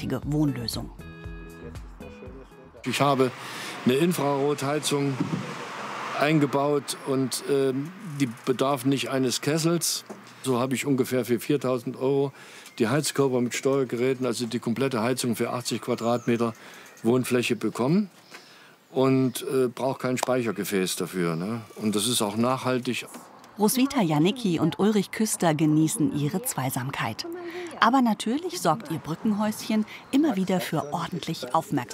einzigartige Wohnlösung. Ich habe eine Infrarotheizung eingebaut und die bedarf nicht eines Kessels. So habe ich ungefähr für 4.000 € die Heizkörper mit Steuergeräten, also die komplette Heizung für 80 Quadratmeter Wohnfläche bekommen und brauche kein Speichergefäß dafür. Ne? Und das ist auch nachhaltig. Roswitha Janicki und Ulrich Küster genießen ihre Zweisamkeit. Aber natürlich sorgt ihr Brückenhäuschen immer wieder für ordentlich Aufmerksamkeit.